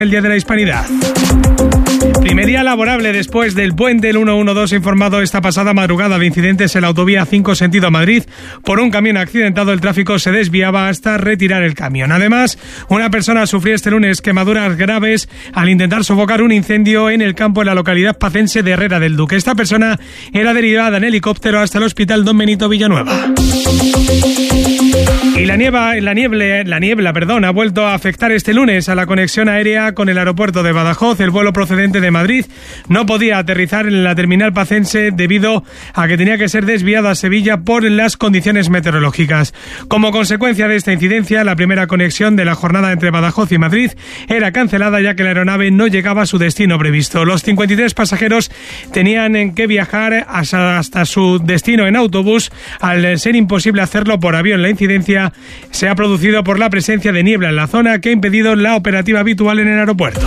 el Día de la Hispanidad. Primer día laborable después del puente. El 112 ha informado esta pasada madrugada de incidentes en la autovía 5 sentido Madrid. Por un camión accidentado, el tráfico se desviaba hasta retirar el camión. Además, una persona sufrió este lunes quemaduras graves al intentar sofocar un incendio en el campo en la localidad pacense de Herrera del Duque. Esta persona era derivada en helicóptero hasta el hospital Don Benito Villanueva. Y la niebla ha vuelto a afectar este lunes a la conexión aérea con el aeropuerto de Badajoz. El vuelo procedente de Madrid no podía aterrizar en la terminal pacense debido a que tenía que ser desviado a Sevilla por las condiciones meteorológicas. Como consecuencia de esta incidencia, la primera conexión de la jornada entre Badajoz y Madrid era cancelada, ya que la aeronave no llegaba a su destino previsto. Los 53 pasajeros tenían que viajar hasta su destino en autobús. Al ser imposible hacerlo por avión, la incidencia se ha producido por la presencia de niebla en la zona, que ha impedido la operativa habitual en el aeropuerto.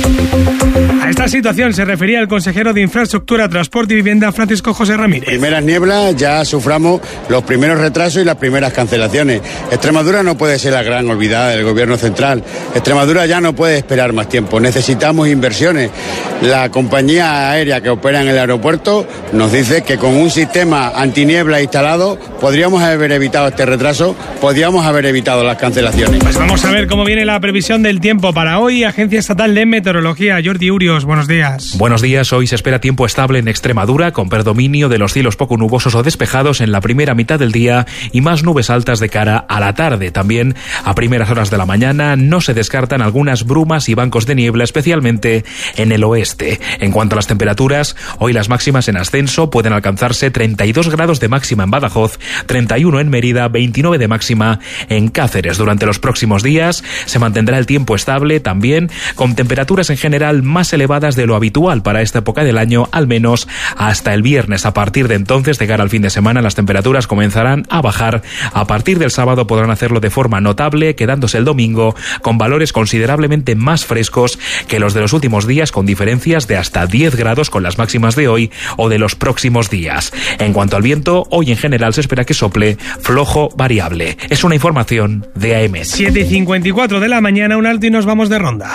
A esta situación se refería el consejero de Infraestructura, Transporte y Vivienda, Francisco José Ramírez. Primeras nieblas, ya suframos los primeros retrasos y las primeras cancelaciones. Extremadura no puede ser la gran olvidada del gobierno central. Extremadura ya no puede esperar más tiempo. Necesitamos inversiones. La compañía aérea que opera en el aeropuerto nos dice que con un sistema antiniebla instalado podríamos haber evitado este retraso, podríamos haber evitado las cancelaciones. Pues vamos a ver cómo viene la previsión del tiempo para hoy. Agencia Estatal de Meteorología, Jordi Urios, buenos días. Buenos días, hoy se espera tiempo estable en Extremadura, con predominio de los cielos poco nubosos o despejados en la primera mitad del día y más nubes altas de cara a la tarde. También a primeras horas de la mañana no se descartan algunas brumas y bancos de niebla, especialmente en el oeste. En cuanto a las temperaturas, hoy las máximas en ascenso pueden alcanzarse 32 grados de máxima en Badajoz, 31 en Mérida, 29 de máxima en Cáceres. Durante los próximos días se mantendrá el tiempo estable, también con temperaturas en general más elevadas de lo habitual para esta época del año, al menos hasta el viernes. A partir de entonces, de cara al fin de semana, las temperaturas comenzarán a bajar. A partir del sábado podrán hacerlo de forma notable, quedándose el domingo con valores considerablemente más frescos que los de los últimos días, con diferencias de hasta 10 grados con las máximas de hoy o de los próximos días. En cuanto al viento, hoy en general se espera que sople flojo variable. Es una información de AM. 7:54 de la mañana, un alto y nos vamos de ronda.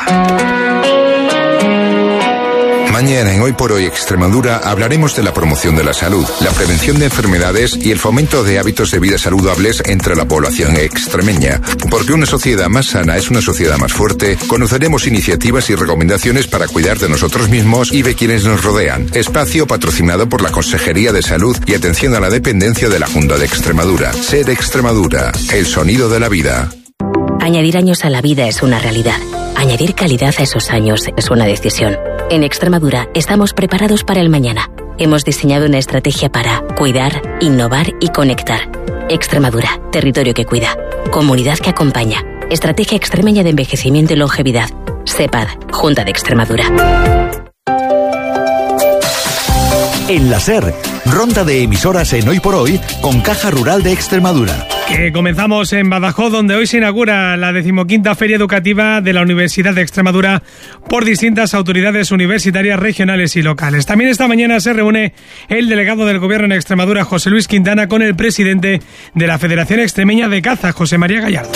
Mañana en Hoy por Hoy Extremadura hablaremos de la promoción de la salud, la prevención de enfermedades y el fomento de hábitos de vida saludables entre la población extremeña. Porque una sociedad más sana es una sociedad más fuerte, conoceremos iniciativas y recomendaciones para cuidar de nosotros mismos y de quienes nos rodean. Espacio patrocinado por la Consejería de Salud y Atención a la Dependencia de la Junta de Extremadura. Ser Extremadura, el sonido de la vida. Añadir años a la vida es una realidad. Añadir calidad a esos años es una decisión. En Extremadura estamos preparados para el mañana. Hemos diseñado una estrategia para cuidar, innovar y conectar. Extremadura, territorio que cuida. Comunidad que acompaña. Estrategia extremeña de envejecimiento y longevidad. SEPAD, Junta de Extremadura. En la SER, ronda de emisoras en Hoy por Hoy con Caja Rural de Extremadura. Que comenzamos en Badajoz, donde hoy se inaugura la 15ª Feria Educativa de la Universidad de Extremadura por distintas autoridades universitarias regionales y locales. También esta mañana se reúne el delegado del Gobierno en Extremadura, José Luis Quintana, con el presidente de la Federación Extremeña de Caza, José María Gallardo.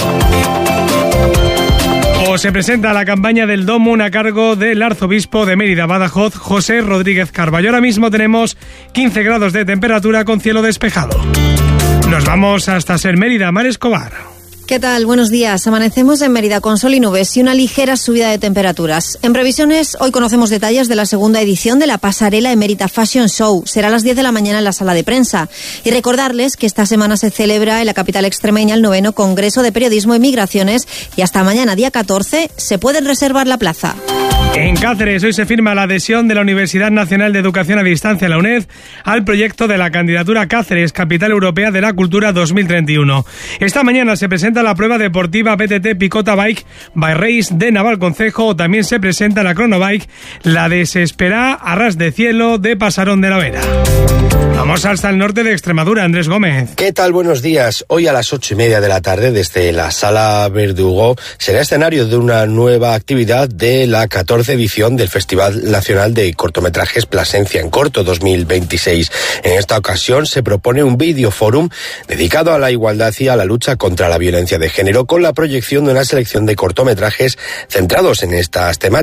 O se presenta la campaña del DOMUN a cargo del arzobispo de Mérida, Badajoz, José Rodríguez Carballo. Ahora mismo tenemos 15 grados de temperatura con cielo despejado. Nos vamos hasta Ser Mérida, Mar Escobar. ¿Qué tal? Buenos días. Amanecemos en Mérida con sol y nubes y una ligera subida de temperaturas. En previsiones, hoy conocemos detalles de la segunda edición de la pasarela Emérita Fashion Show. Será a las 10 de la mañana en la sala de prensa. Y recordarles que esta semana se celebra en la capital extremeña el 9º Congreso de Periodismo y Migraciones y hasta mañana, día 14, se puede reservar la plaza. En Cáceres hoy se firma la adhesión de la Universidad Nacional de Educación a Distancia, la UNED, al proyecto de la candidatura Cáceres, Capital Europea de la Cultura 2031. Esta mañana se presenta la prueba deportiva PTT Picota Bike by Race de Navalconcejo. También se presenta la Cronobike, la de Sesperá a ras de cielo de Pasarón de la Vera. Vamos hasta el norte de Extremadura, Andrés Gómez. ¿Qué tal? Buenos días. Hoy a las 8:30 de la tarde, desde la Sala Verdugo, será escenario de una nueva actividad de la 14ª edición del Festival Nacional de Cortometrajes Plasencia en Corto 2026. En esta ocasión se propone un videoforum dedicado a la igualdad y a la lucha contra la violencia de género, con la proyección de una selección de cortometrajes centrados en estas temáticas.